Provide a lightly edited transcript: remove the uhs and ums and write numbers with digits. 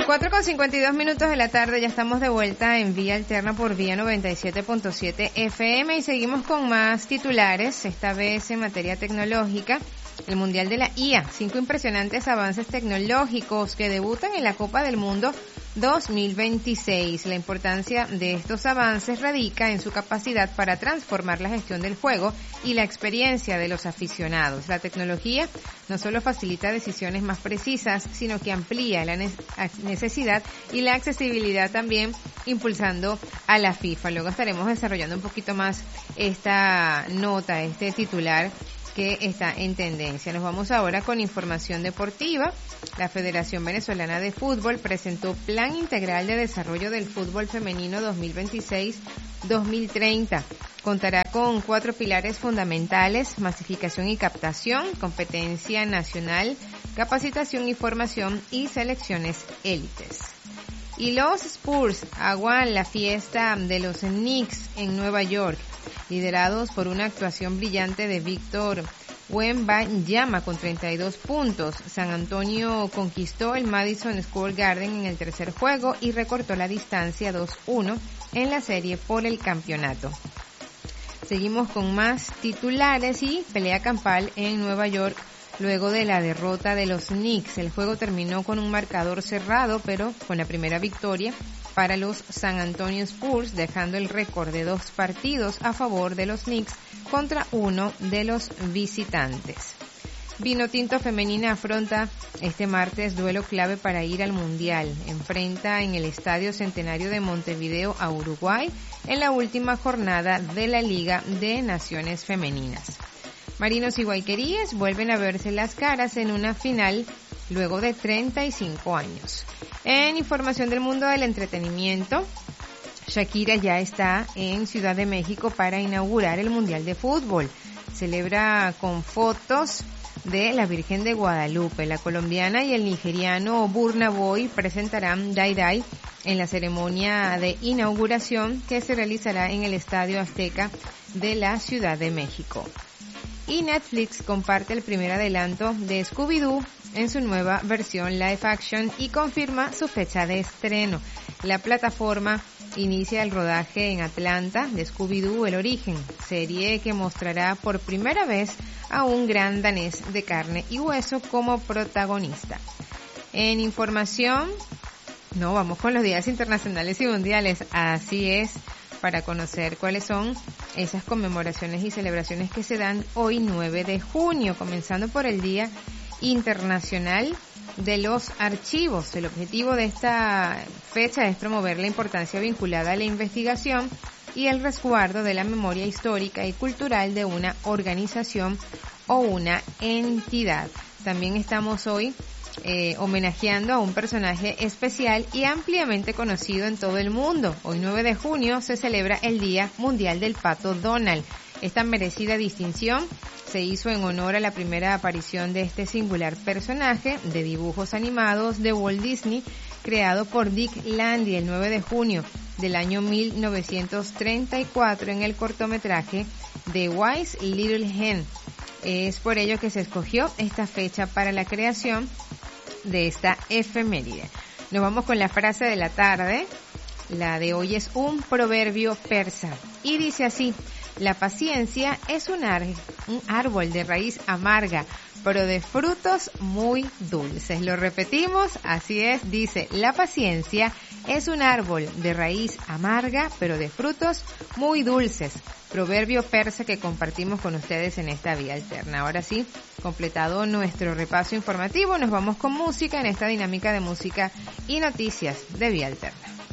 4:52 de la tarde, ya estamos de vuelta en Vía Alterna por Vía 97.7 FM y seguimos con más titulares, esta vez en materia tecnológica. El Mundial de la IA, 5 impresionantes avances tecnológicos que debutan en la Copa del Mundo 2026. La importancia de estos avances radica en su capacidad para transformar la gestión del juego y la experiencia de los aficionados. La tecnología no solo facilita decisiones más precisas, sino que amplía la necesidad y la accesibilidad también, impulsando a la FIFA. Luego estaremos desarrollando un poquito más esta nota, este titular que está en tendencia. Nos vamos ahora con información deportiva. La Federación Venezolana de Fútbol presentó Plan Integral de Desarrollo del Fútbol Femenino 2026-2030. Contará con 4 pilares fundamentales: masificación y captación, competencia nacional, capacitación y formación y selecciones élites. Y los Spurs aguan la fiesta de los Knicks en Nueva York, liderados por una actuación brillante de Víctor Wembanyama con 32 puntos. San Antonio conquistó el Madison Square Garden en el tercer juego y recortó la distancia 2-1 en la serie por el campeonato. Seguimos con más titulares y pelea campal en Nueva York luego de la derrota de los Knicks. El juego terminó con un marcador cerrado, pero con la primera victoria para los San Antonio Spurs, dejando el récord de 2 partidos a favor de los Knicks contra 1 de los visitantes. Vinotinto Femenina afronta este martes duelo clave para ir al Mundial. Enfrenta en el Estadio Centenario de Montevideo a Uruguay en la última jornada de la Liga de Naciones Femeninas. Marinos y Guayqueríes vuelven a verse las caras en una final luego de 35 años. En información del mundo del entretenimiento, Shakira ya está en Ciudad de México para inaugurar el Mundial de Fútbol. Celebra con fotos de la Virgen de Guadalupe. La colombiana y el nigeriano Burna Boy presentarán Dai Dai en la ceremonia de inauguración que se realizará en el Estadio Azteca de la Ciudad de México. Y Netflix comparte el primer adelanto de Scooby-Doo en su nueva versión live action y confirma su fecha de estreno. La plataforma inicia el rodaje en Atlanta de Scooby-Doo El Origen, serie que mostrará por primera vez a un gran danés de carne y hueso como protagonista. En información, vamos con los días internacionales y mundiales, así es, para conocer cuáles son esas conmemoraciones y celebraciones que se dan hoy 9 de junio, comenzando por el Día Internacional de los Archivos. El objetivo de esta fecha es promover la importancia vinculada a la investigación y el resguardo de la memoria histórica y cultural de una organización o una entidad. También estamos hoy homenajeando a un personaje especial y ampliamente conocido en todo el mundo. Hoy 9 de junio se celebra el Día Mundial del Pato Donald. Esta merecida distinción se hizo en honor a la primera aparición de este singular personaje de dibujos animados de Walt Disney, creado por Dick Landy el 9 de junio del año 1934 en el cortometraje The Wise Little Hen. Es por ello que se escogió esta fecha para la creación de esta efeméride. Nos vamos con la frase de la tarde. La de hoy es un proverbio persa y dice así: la paciencia es un árbol de raíz amarga, pero de frutos muy dulces. Lo repetimos, así es, dice: la paciencia es un árbol de raíz amarga, pero de frutos muy dulces. Proverbio persa que compartimos con ustedes en esta Vía Alterna. Ahora sí, completado nuestro repaso informativo, nos vamos con música en esta dinámica de música y noticias de Vía Alterna.